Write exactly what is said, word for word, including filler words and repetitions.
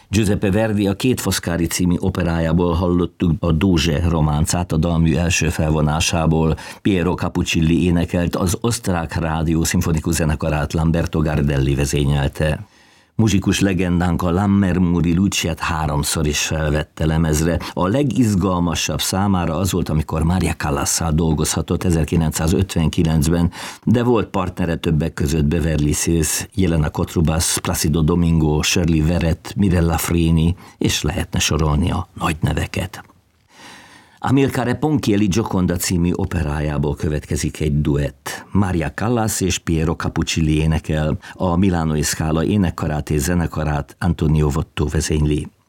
Giuseppe Verdi a Két Foscari című operájából hallottuk a Dózse románcát, a dalmű első felvonásából. Piero Capuccilli énekelt, az osztrák rádió szimfonikus zenekarát Lamberto Gardelli vezényelte. Muzsikus legendánk a Lammermoori Luciát háromszor is felvette lemezre. A legizgalmasabb számára az volt, amikor Maria Callasszal dolgozhatott ezerkilencszázötvenkilencben, de volt partnere többek között Beverly Sills, Jelena Kotrubas, Placido Domingo, Shirley Verrett, Mirella Freni, és lehetne sorolni a nagy neveket. Amilcare Ponchielli Gioconda című operájából következik egy duett. Maria Callas és Piero Capuccilli énekel, a Milánói Scala énekkarát és zenekarát Antonio Votto vezényli.